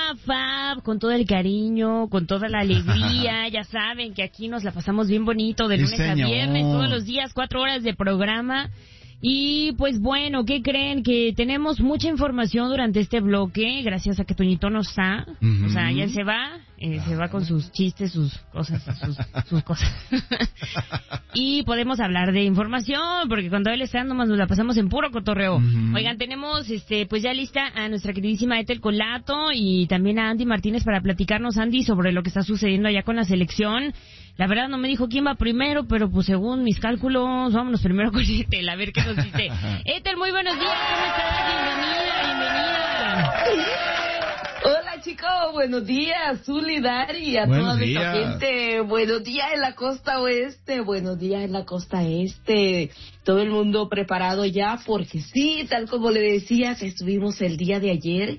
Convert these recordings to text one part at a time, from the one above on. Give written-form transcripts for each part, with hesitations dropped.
Fab, con todo el cariño, con toda la alegría. Ya saben que aquí nos la pasamos bien bonito de lunes a viernes, todos los días, 4 horas de programa. Y pues bueno, ¿qué creen? Que tenemos mucha información durante este bloque, gracias a que Toñito no está. O sea, ya se va con sus chistes, sus cosas, sus cosas. Y podemos hablar de información, porque cuando él está, nomás nos la pasamos en puro cotorreo. Oigan, tenemos pues ya lista a nuestra queridísima Ethel Colato y también a Andy Martínez para platicarnos, Andy, sobre lo que está sucediendo allá con la selección. La verdad no me dijo quién va primero, pero pues según mis cálculos, vámonos primero con Ethel, a ver qué nos dice. Ethel, muy buenos días, ¿cómo estás? Bienvenida. Hola chicos, buenos días, Zuli, Dari, a toda nuestra gente. Buenos días en la costa oeste, buenos días en la costa este. Todo el mundo preparado ya, porque sí, tal como le decías, estuvimos el día de ayer.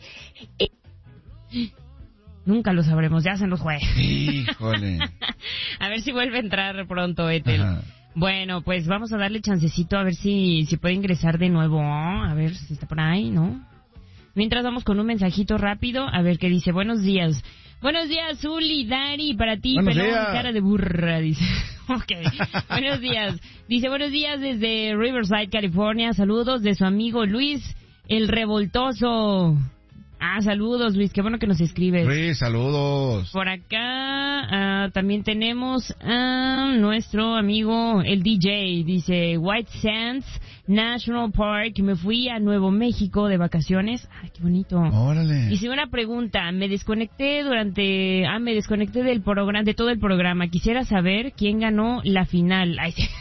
Nunca lo sabremos, ya se nos fue. Híjole. A ver si vuelve a entrar pronto, Ethel. Bueno, pues vamos a darle chancecito a ver si puede ingresar de nuevo. A ver si está por ahí, ¿no? Mientras vamos con un mensajito rápido, a ver qué dice. Buenos días. Buenos días, Zuli, Dari, para ti, pelón, cara de burra, dice. Okay. Buenos días. Dice, buenos días desde Riverside, California. Saludos de su amigo Luis, el revoltoso. Saludos, Luis, qué bueno que nos escribes. Luis, saludos. Por acá también tenemos a nuestro amigo, el DJ, dice, White Sands National Park, me fui a Nuevo México de vacaciones. Ay, qué bonito. Órale. Hice una pregunta, me desconecté del programa, de todo el programa. Quisiera saber quién ganó la final. Ay, sí.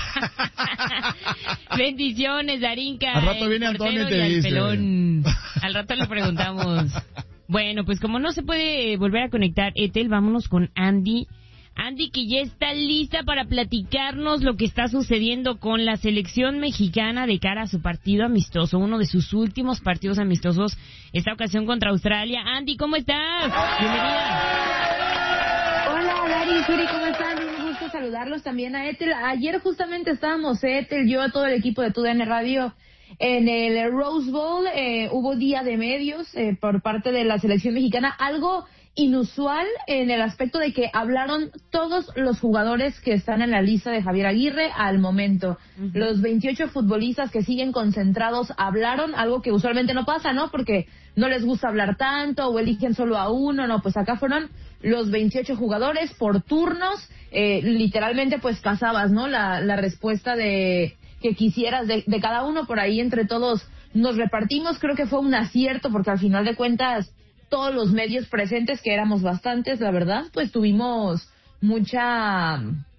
Bendiciones, Darinka. Al rato viene Antonio y te dice. Pelón. Al rato le preguntamos. Bueno, pues como no se puede volver a conectar Ethel, vámonos con Andy. Andy, que ya está lista para platicarnos lo que está sucediendo con la selección mexicana de cara a su partido amistoso, uno de sus últimos partidos amistosos, esta ocasión contra Australia. Andy, ¿cómo estás? Bienvenida. Hola, Dari, Suri, ¿cómo están? Un gusto saludarlos también a Ethel. Ayer justamente estábamos Ethel, yo, todo el equipo de TUDN Radio en el Rose Bowl. Hubo día de medios por parte de la selección mexicana, algo inusual en el aspecto de que hablaron todos los jugadores que están en la lista de Javier Aguirre al momento. Los 28 futbolistas que siguen concentrados hablaron, algo que usualmente no pasa, ¿no? Porque no les gusta hablar tanto o eligen solo a uno, no, pues acá fueron los 28 jugadores por turnos, literalmente pues pasabas, ¿no? La respuesta de que quisieras de cada uno, por ahí entre todos nos repartimos. Creo que fue un acierto porque al final de cuentas todos los medios presentes, que éramos bastantes, la verdad, pues tuvimos muchas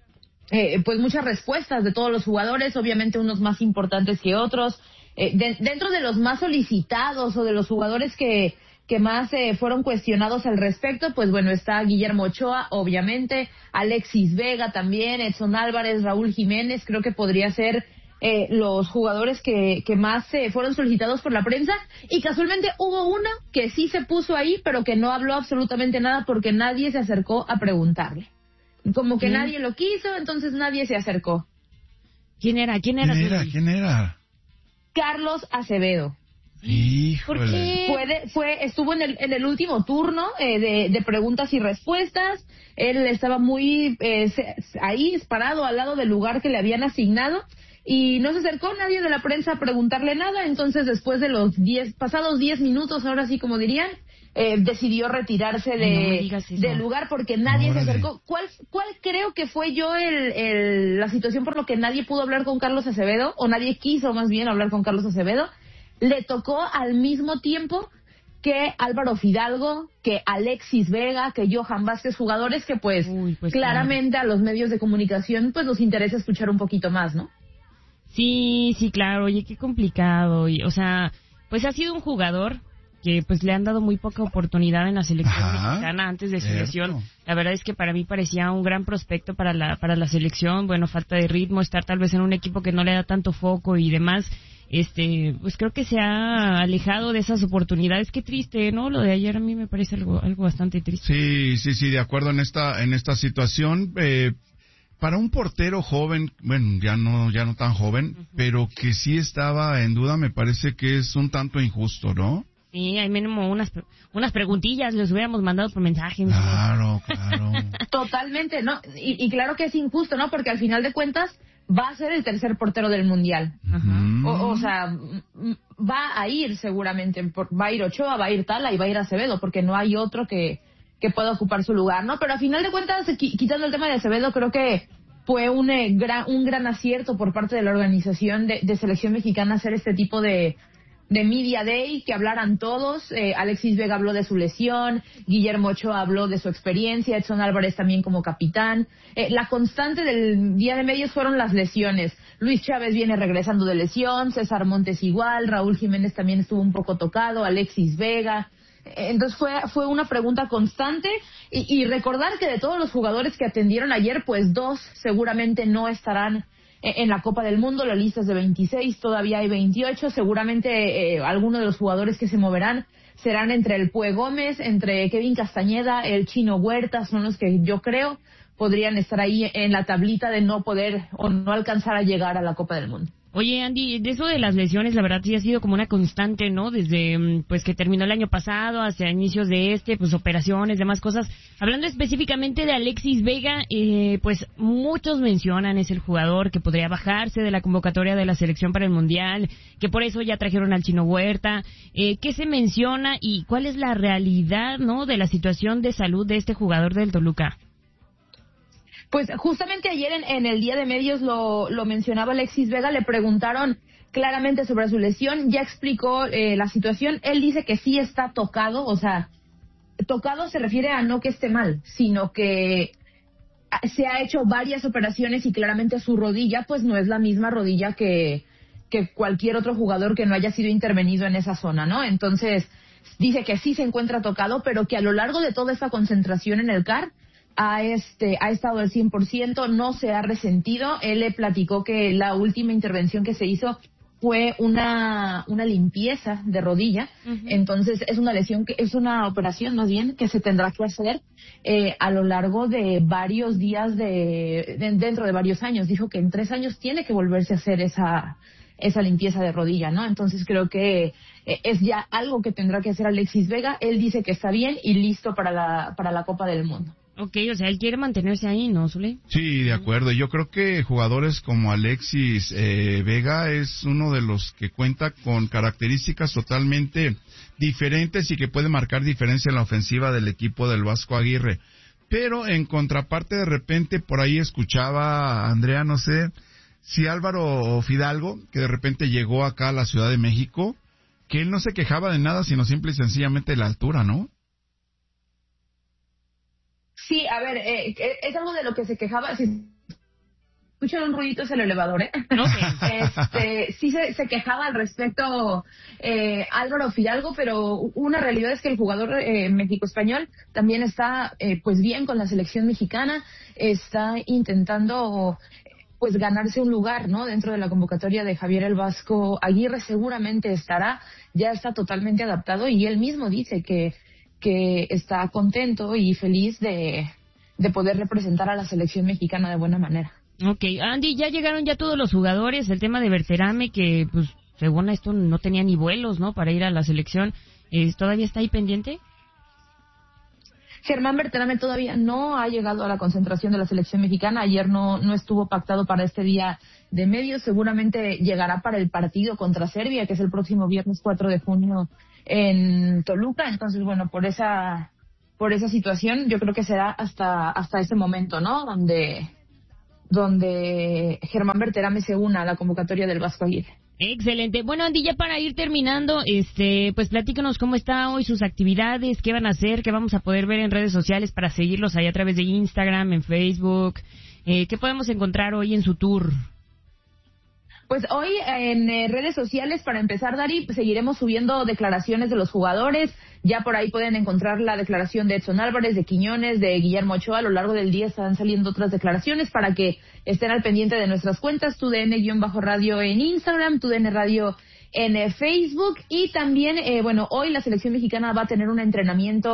respuestas de todos los jugadores, obviamente unos más importantes que otros. Dentro de los más solicitados o de los jugadores que más fueron cuestionados al respecto, pues bueno, está Guillermo Ochoa, obviamente, Alexis Vega también, Edson Álvarez, Raúl Jiménez, creo que podría ser los jugadores que más fueron solicitados por la prensa, y casualmente hubo uno que sí se puso ahí, pero que no habló absolutamente nada porque nadie se acercó a preguntarle. Como que nadie lo quiso, entonces nadie se acercó. ¿Quién era? ¿Quién era? Carlos Acevedo. Híjole. ¿Por qué? Estuvo en el último turno de preguntas y respuestas. Él estaba muy ahí parado al lado del lugar que le habían asignado y no se acercó nadie de la prensa a preguntarle nada. Entonces, después de los pasados 10 minutos, ahora sí como dirían, decidió retirarse del lugar porque nadie se acercó. ¿Cuál creo que fue la situación por lo que nadie pudo hablar con Carlos Acevedo, o nadie quiso más bien hablar con Carlos Acevedo? Le tocó al mismo tiempo que Álvaro Fidalgo, que Alexis Vega, que Johan Vázquez, jugadores que pues claramente a los medios de comunicación pues nos interesa escuchar un poquito más, ¿no? Sí, claro, oye, qué complicado. O sea, pues ha sido un jugador que pues le han dado muy poca oportunidad en la selección mexicana antes de su lesión. La verdad es que para mí parecía un gran prospecto para la selección. Bueno, falta de ritmo, estar tal vez en un equipo que no le da tanto foco y demás. Pues creo que se ha alejado de esas oportunidades. Qué triste, ¿no? Lo de ayer a mí me parece algo bastante triste. Sí, de acuerdo en esta situación. Para un portero joven, bueno, ya no tan joven, pero que sí estaba en duda, me parece que es un tanto injusto, ¿no? Sí, hay mínimo unas preguntillas les hubiéramos mandado por mensaje. Claro. Totalmente, ¿no? Y claro que es injusto, ¿no? Porque al final de cuentas va a ser el tercer portero del Mundial. O sea, va a ir seguramente, va a ir Ochoa, va a ir Tala y va a ir Acevedo, porque no hay otro que pueda ocupar su lugar, ¿no? Pero al final de cuentas, quitando el tema de Acevedo, creo que fue un gran acierto por parte de la organización de selección mexicana hacer este tipo de Media Day, que hablaran todos. Alexis Vega habló de su lesión, Guillermo Ochoa habló de su experiencia, Edson Álvarez también como capitán. La constante del día de medios fueron las lesiones. Luis Chávez viene regresando de lesión, César Montes igual, Raúl Jiménez también estuvo un poco tocado, Alexis Vega. Entonces fue una pregunta constante y recordar que de todos los jugadores que atendieron ayer, pues 2 seguramente no estarán en la Copa del Mundo. La lista es de 26, todavía hay 28. Seguramente algunos de los jugadores que se moverán serán entre el Pue Gómez, entre Kevin Castañeda, el Chino Huerta, son los que yo creo podrían estar ahí en la tablita de no poder o no alcanzar a llegar a la Copa del Mundo. Oye, Andy, de eso de las lesiones, la verdad sí ha sido como una constante, ¿no? Desde pues que terminó el año pasado hasta inicios de pues operaciones, demás cosas. Hablando específicamente de Alexis Vega, pues muchos mencionan es el jugador que podría bajarse de la convocatoria de la selección para el Mundial, que por eso ya trajeron al Chino Huerta. ¿Qué se menciona y cuál es la realidad, no, de la situación de salud de este jugador del Toluca? Pues justamente ayer en el día de medios lo mencionaba Alexis Vega, le preguntaron claramente sobre su lesión, ya explicó la situación. Él dice que sí está tocado, o sea, tocado se refiere a no que esté mal, sino que se ha hecho varias operaciones y claramente su rodilla pues no es la misma rodilla que cualquier otro jugador que no haya sido intervenido en esa zona, ¿no? Entonces dice que sí se encuentra tocado, pero que a lo largo de toda esta concentración en el CAR ha estado al 100%, no se ha resentido. Él le platicó que la última intervención que se hizo fue una limpieza de rodilla. Entonces es una operación más bien que se tendrá que hacer a lo largo de varios días dentro de varios años. Dijo que en 3 años tiene que volverse a hacer esa limpieza de rodilla, ¿no? Entonces creo que es ya algo que tendrá que hacer Alexis Vega. Él dice que está bien y listo para la Copa del Mundo. Ok, o sea, él quiere mantenerse ahí, ¿no, Zule? Sí, de acuerdo. Yo creo que jugadores como Alexis Vega es uno de los que cuenta con características totalmente diferentes y que puede marcar diferencia en la ofensiva del equipo del Vasco Aguirre. Pero en contraparte, de repente, por ahí escuchaba, Andrea, no sé, si Álvaro Fidalgo, que de repente llegó acá a la Ciudad de México, que él no se quejaba de nada, sino simple y sencillamente de la altura, ¿no? Sí, a ver, es algo de lo que se quejaba. Si escuchan un ruidito es el elevador, ¿eh? Okay. Sí se quejaba al respecto Álvaro Fidalgo, pero una realidad es que el jugador México-español también está pues bien con la selección mexicana, está intentando pues ganarse un lugar, ¿no? Dentro de la convocatoria de Javier el Vasco Aguirre. Seguramente ya está totalmente adaptado y él mismo dice que está contento y feliz de poder representar a la selección mexicana de buena manera. Ok, Andy, ya llegaron ya todos los jugadores. El tema de Berterame, que pues según esto no tenía ni vuelos, ¿no? Para ir a la selección, ¿todavía está ahí pendiente? Germán Berterame todavía no ha llegado a la concentración de la selección mexicana. Ayer no estuvo pactado para este día de medios. Seguramente llegará para el partido contra Serbia, que es el próximo viernes 4 de junio en Toluca. Entonces, bueno, por esa situación yo creo que será hasta ese momento, ¿no? Donde Germán Berterame se una a la convocatoria del Vasco Aguirre. Excelente. Bueno, Andy, ya para ir terminando, pues platícanos cómo está hoy sus actividades, qué van a hacer, qué vamos a poder ver en redes sociales para seguirlos ahí a través de Instagram, en Facebook. ¿Qué podemos encontrar hoy en su tour? Pues hoy en redes sociales, para empezar, Dari, seguiremos subiendo declaraciones de los jugadores. Ya por ahí pueden encontrar la declaración de Edson Álvarez, de Quiñones, de Guillermo Ochoa. A lo largo del día están saliendo otras declaraciones para que estén al pendiente de nuestras cuentas, TUDN-radio en Instagram, TUDN Radio en Facebook. Y también, hoy la selección mexicana va a tener un entrenamiento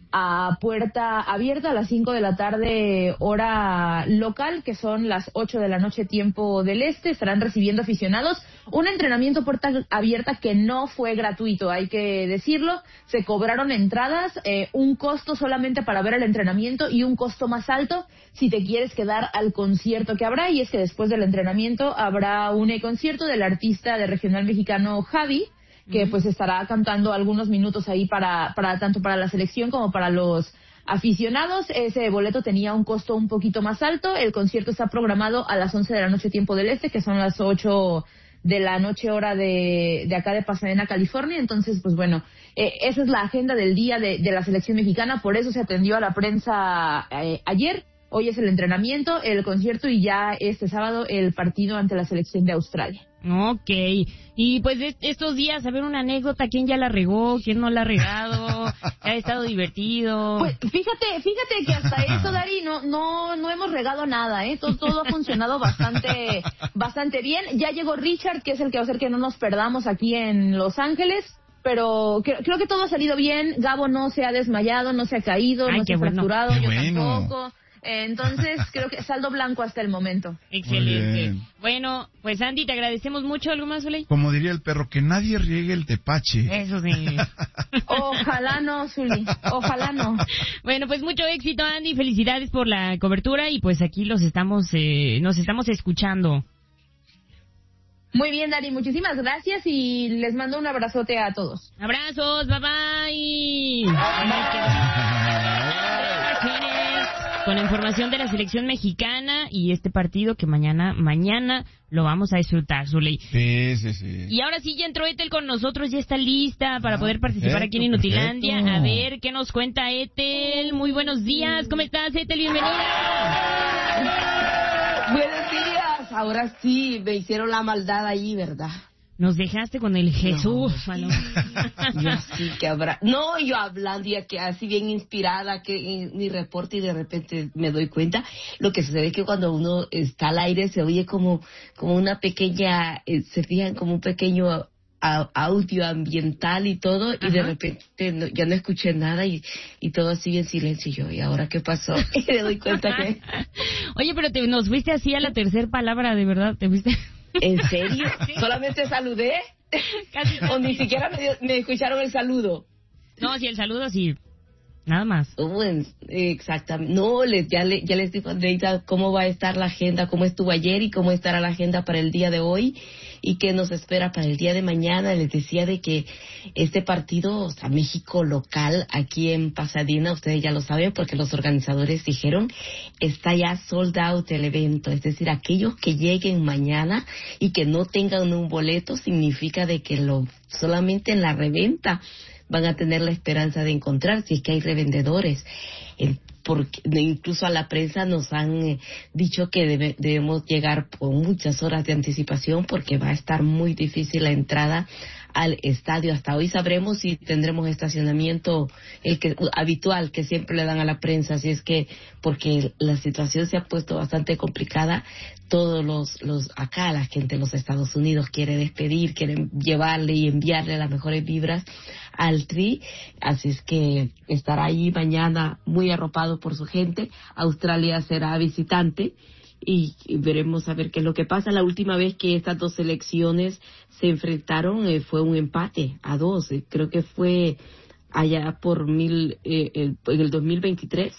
a puerta abierta a las 5 de la tarde hora local, que son las 8 de la noche tiempo del este. Estarán recibiendo aficionados un entrenamiento puerta abierta que no fue gratuito, hay que decirlo. Se cobraron entradas, un costo solamente para ver el entrenamiento y un costo más alto si te quieres quedar al concierto que habrá, y es que después del entrenamiento habrá un concierto del artista de regional mexicano Javi, que pues estará cantando algunos minutos ahí para tanto para la selección como para los aficionados. Ese boleto tenía un costo un poquito más alto. El concierto está programado a las 11 de la noche tiempo del este, que son las 8 de la noche hora de acá de Pasadena, California. Entonces, pues bueno, esa es la agenda del día de la selección mexicana. Por eso se atendió a la prensa ayer. Hoy es el entrenamiento, el concierto y ya este sábado el partido ante la selección de Australia. Ok, y pues estos días, a ver, una anécdota, ¿quién ya la regó? ¿Quién no la ha regado? ¿Ha estado divertido? Pues fíjate que hasta eso, Dari, no hemos regado nada, todo ha funcionado bastante bien. Ya llegó Richard, que es el que va a hacer que no nos perdamos aquí en Los Ángeles, pero creo que todo ha salido bien. Gabo no se ha desmayado, no se ha caído, no se ha fracturado, yo tampoco. Entonces, creo que saldo blanco hasta el momento. Excelente. Bueno, pues Andy, te agradecemos mucho. ¿Algo más, Zuley? Como diría el perro, que nadie riegue el tepache. Eso sí. Ojalá no, Zuli. Ojalá no. Bueno, pues mucho éxito, Andy. Felicidades por la cobertura y pues aquí nos estamos escuchando. Muy bien, Dari. Muchísimas gracias y les mando un abrazote a todos. Abrazos. Bye, bye. Con la información de la selección mexicana y este partido que mañana lo vamos a disfrutar, Zuley. Sí. Y ahora sí, ya entró Ethel con nosotros, ya está lista para poder participar aquí en Inutilandia. Perfecto. A ver, ¿qué nos cuenta Ethel? Muy buenos días, ¿cómo estás, Ethel? Bienvenida. Buenos días, ahora sí, me hicieron la maldad allí, ¿verdad? Nos dejaste con el Jesús, ¿no? Yo sí que habrá. No, yo hablando ya que así bien inspirada que en mi reporte y de repente me doy cuenta. Lo que sucede es que cuando uno está al aire se oye como una pequeña, se fijan como un pequeño audio ambiental y todo. Ajá. Y de repente ya no escuché nada y todo así en silencio. Y yo, ¿y ahora qué pasó? Y me doy cuenta que... Oye, pero nos fuiste así a la tercera palabra, de verdad, te fuiste... ¿En serio? ¿Sí? ¿Solamente saludé? Casi. ¿O ni siquiera me escucharon el saludo? No, sí, el saludo sí. Nada más. Bueno, exactamente. No, ya les digo, Andreita, cómo va a estar la agenda, cómo estuvo ayer y cómo estará la agenda para el día de hoy y qué nos espera para el día de mañana. Les decía de que este partido, o sea, México local, aquí en Pasadena, ustedes ya lo saben porque los organizadores dijeron, está ya sold out el evento. Es decir, aquellos que lleguen mañana y que no tengan un boleto, significa de que solamente en la reventa van a tener la esperanza de encontrar, si es que hay revendedores. Porque incluso a la prensa nos han dicho que debemos llegar con muchas horas de anticipación porque va a estar muy difícil la entrada al estadio. Hasta hoy sabremos si tendremos estacionamiento habitual que siempre le dan a la prensa, así es que porque la situación se ha puesto bastante complicada. Todos acá la gente de los Estados Unidos quiere despedir, quieren llevarle y enviarle las mejores vibras al Tri, así es que estará ahí mañana muy arropado por su gente. Australia será visitante y veremos a ver qué es lo que pasa. La última vez que estas dos selecciones se enfrentaron fue un empate a 2, creo que fue allá en el 2023.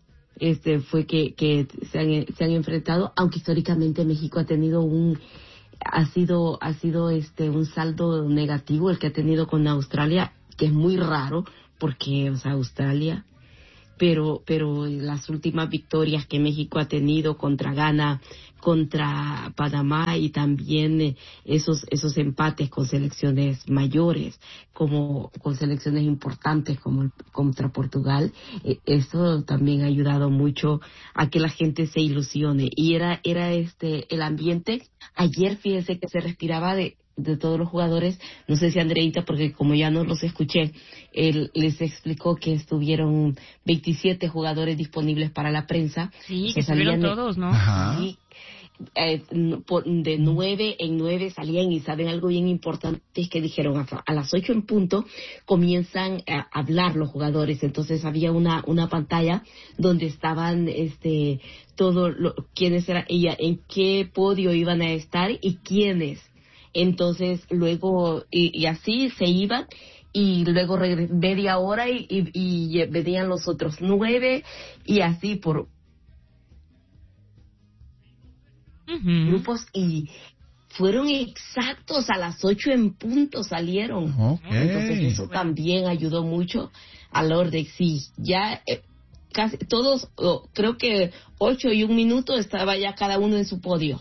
Fue que se han enfrentado, aunque históricamente México ha tenido un saldo negativo el que ha tenido con Australia, que es muy raro porque, o sea, Australia, pero las últimas victorias que México ha tenido contra Ghana, contra Panamá y también esos empates con selecciones mayores, como con selecciones importantes como contra Portugal, eso también ha ayudado mucho a que la gente se ilusione. Y era el ambiente. Ayer fíjense que se respiraba de todos los jugadores. No sé si Andreita, porque como ya no los escuché, él les explicó que estuvieron 27 jugadores disponibles para la prensa. Sí, que estuvieron todos, ¿no? Ajá. Sí. de 9 en 9 salían, y saben algo bien importante es que dijeron a las 8 en punto comienzan a hablar los jugadores. Entonces había una pantalla donde estaban quiénes eran, en qué podio iban a estar y quiénes. Entonces luego y así se iban, y luego media hora y venían los otros 9, y así por grupos, y fueron exactos a las 8 en punto salieron. Entonces eso también ayudó mucho al orden. Sí, ya casi todos, creo que 8 y 1 minuto estaba ya cada uno en su podio.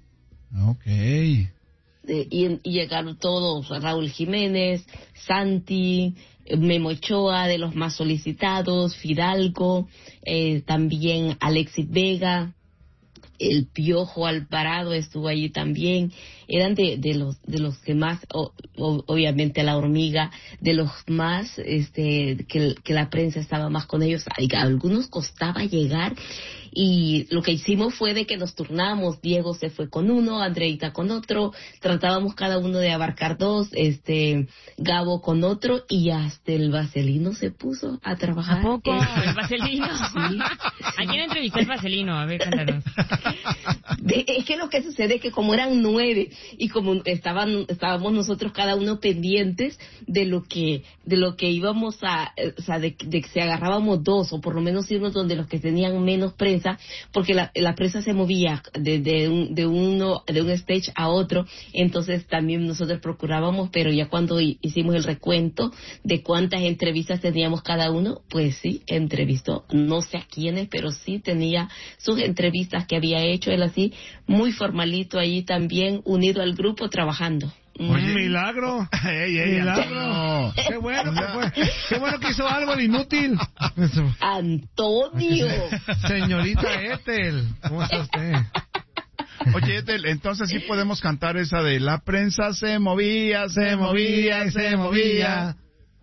Y llegaron todos, Raúl Jiménez, Santi, Memo Ochoa, de los más solicitados, Fidalgo, también Alexis Vega, el Piojo Alvarado estuvo allí también. Eran de los que más, obviamente la Hormiga, de los más que la prensa estaba más con ellos. A algunos costaba llegar, y lo que hicimos fue de que nos turnamos. Diego se fue con uno, Andreita con otro, tratábamos cada uno de abarcar 2, Gabo con otro, y hasta el Vaselino se puso a trabajar. ¿A poco? ¿El Vaselino? Sí. ¿A quién entrevistó el Vaselino? A ver, cuéntanos. Es que lo que sucede es que como eran 9 y como estábamos nosotros cada uno pendientes de lo que íbamos a, o sea, de que se agarrábamos 2, o por lo menos irnos donde los que tenían menos prensa, porque la prensa se movía de un stage a otro. Entonces también nosotros procurábamos, pero ya cuando hicimos el recuento de cuántas entrevistas teníamos cada uno, pues sí, entrevistó, no sé a quiénes, pero sí tenía sus entrevistas que había hecho él, así muy formalito ahí también, unido al grupo, trabajando. Oye, milagro. Milagro. Qué bueno que fue. Qué bueno que hizo algo el inútil. Antonio. Señorita Ethel, ¿cómo está usted? Oye, Ethel, entonces sí podemos cantar esa de la prensa se movía, se movía y se movía.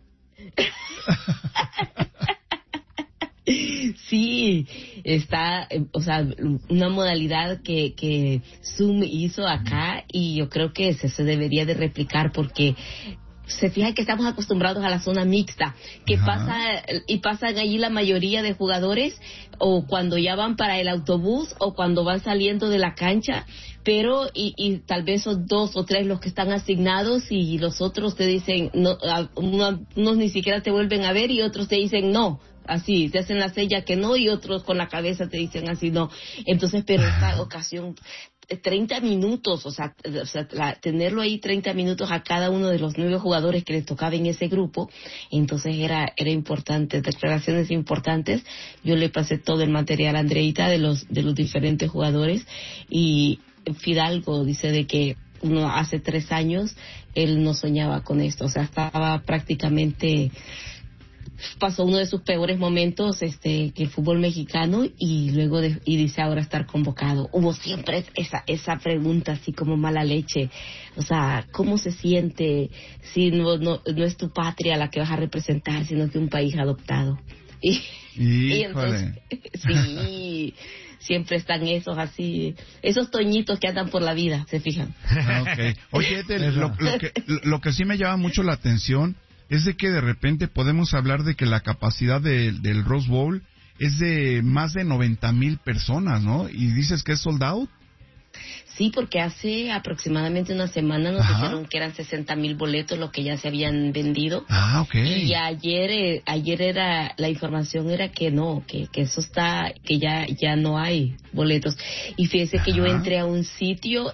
Sí, está, o sea, una modalidad que Zoom hizo acá, y yo creo que se debería de replicar, porque se fija que estamos acostumbrados a la zona mixta, que pasan allí la mayoría de jugadores, o cuando ya van para el autobús o cuando van saliendo de la cancha, pero y tal vez son 2 o 3 los que están asignados, y los otros te dicen no, unos ni siquiera te vuelven a ver, y otros te dicen no, así, te hacen la sella que no, y otros con la cabeza te dicen así no. Entonces, pero esta ocasión 30 minutos, o sea tenerlo ahí 30 minutos a cada uno de los 9 jugadores que les tocaba en ese grupo, entonces era importante, declaraciones importantes. Yo le pasé todo el material a Andreita de los diferentes jugadores, y Fidalgo dice de que hace 3 años él no soñaba con esto, o sea, estaba prácticamente, pasó uno de sus peores momentos que el fútbol mexicano, y luego y dice ahora estar convocado. Hubo siempre esa pregunta así como mala leche, o sea, ¿cómo se siente si no es tu patria la que vas a representar, sino que un país adoptado? Y entonces sí, siempre están esos toñitos que andan por la vida, ¿se fijan? Okay. Oye, lo que sí me llama mucho la atención es de que de repente podemos hablar de que la capacidad del Rose Bowl es de más de 90,000 personas, ¿no? Y dices que es sold out. Sí, porque hace aproximadamente una semana nos dijeron que eran 60,000 boletos los que ya se habían vendido. Okay. Y ayer era, la información era que no, que eso está, que ya no hay boletos. Y fíjese que yo entré a un sitio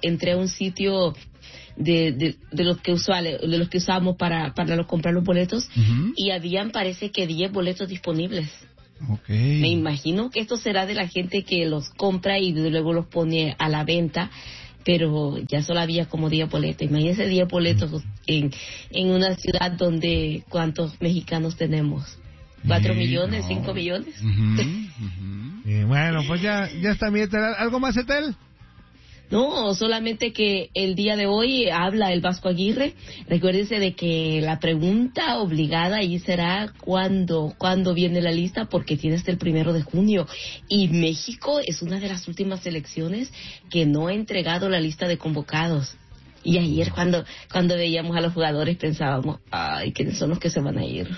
de los que usamos para comprar los boletos, y habían, parece que 10 boletos disponibles. Okay. Me imagino que esto será de la gente que los compra y luego los pone a la venta, pero ya solo había como 10 boletos. Imagínense 10 boletos en una ciudad donde, ¿cuántos mexicanos tenemos? 4 millones, 5 millones. Y bueno, pues ya está bien. ¿Algo más, Ethel? No, solamente que el día de hoy habla el Vasco Aguirre. Recuérdense de que la pregunta obligada ahí será cuándo viene la lista, porque tiene hasta el 1 de junio. Y México es una de las últimas selecciones que no ha entregado la lista de convocados. Y ayer cuando veíamos a los jugadores pensábamos, ay, ¿quiénes son los que se van a ir?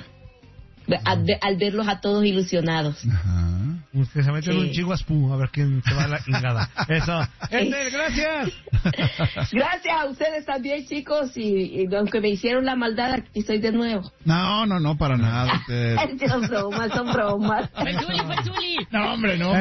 Al verlos a todos ilusionados. Ajá. Que se meten un chihuaspú a ver quién se va a la ingada. Eso. Gracias. Gracias a ustedes también, chicos. Y aunque me hicieron la maldad, aquí estoy de nuevo. No, para nada. Son bromas. Zuli. No, hombre, no.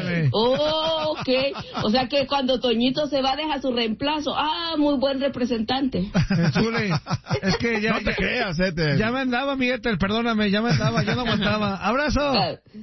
Ok. O sea que cuando Toñito se va, deja su reemplazo. Muy buen representante. Zuli, es que ya... No te creas, Ya me andaba, Miguel, perdóname, ya no aguantaba. ¡Abrazo!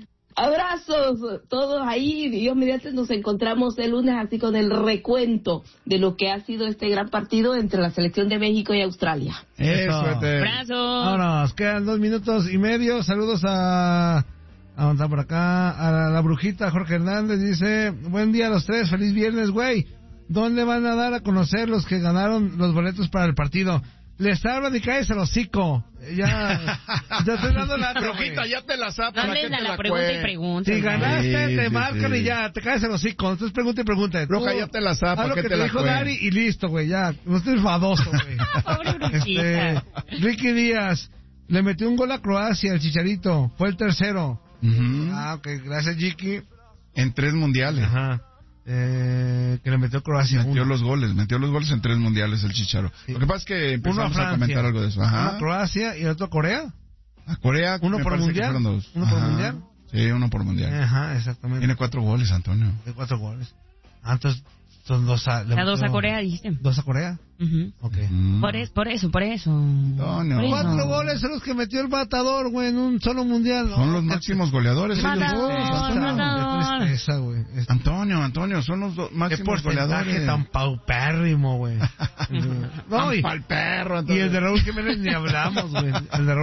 Abrazos todos ahí. Dios mediante, nos encontramos el lunes así con el recuento de lo que ha sido este gran partido entre la selección de México y Australia. Eso. Abrazo. Vámonos, quedan 2 minutos y medio. Saludos a por acá, a la brujita Jorge Hernández. Dice, buen día a los tres, feliz viernes, güey. ¿Dónde van a dar a conocer los que ganaron los boletos para el partido? Les hablan y cállese el hocico. Ya estoy dando la brujita, ya te la sabes. Dale la pregunta y pregunta. Si ganaste, te marcan y ya, te cállese el hocico. Entonces pregunta y pregunta. Bruja, ya te la sabes. Lo que te dijo Dari y listo, güey, ya. No estoy enfadoso, güey. Pobre brujita. Ricky Díaz, le metió un gol a Croacia, el Chicharito. Fue el tercero. Ok, gracias, Jiki. En 3 mundiales. Ajá. Que le metió Croacia. Metió los goles en 3 mundiales el Chicharo. Sí. Lo que pasa es que empezamos a comentar algo de eso. Ajá. Croacia y otro Corea. A Corea. ¿Uno por mundial? ¿Uno por mundial? Sí, 1 por mundial. Ajá, exactamente. Tiene 4 goles, Antonio. Tiene 4 goles. Entonces son 2 a... ¿2 a Corea, dijiste? 2 a Corea. Okay. Por eso. Antonio. 4 goles son los que metió el Matador, güey, en un solo mundial. Son los máximos goleadores. Matador. Qué tristeza, güey. Antonio, son los máximos goleadores. Qué tan paupérrimo, güey. No, y pa'l perro, Antonio. Y el de Raúl Jiménez ni hablamos, güey.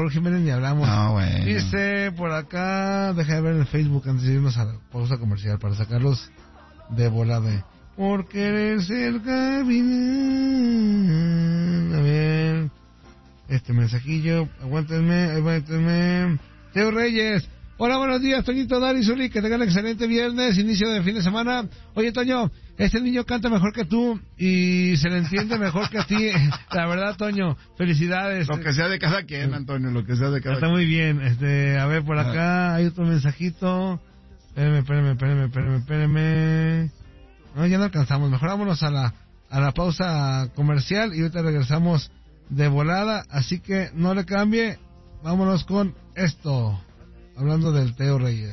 No, güey. Dice por acá, deja de ver en el Facebook antes de irnos a la pausa comercial para sacarlos de volada. Por querer ser capitán. A ver. Este mensajillo. Aguántenme. Teo Reyes. Hola, buenos días, Toñito, Dari, Zuli. Que tengan excelente viernes, inicio de fin de semana. Oye, Toño, este niño canta mejor que tú y se le entiende mejor que a ti. La verdad, Toño, felicidades. Lo que sea de cada quien, Antonio, lo que sea de cada quien. Está muy bien. A ver, por acá hay otro mensajito. Espérame. No, ya no alcanzamos. Mejor vámonos a la pausa comercial y ahorita regresamos de volada. Así que no le cambie. Vámonos con esto. Hablando del Teo Reyes.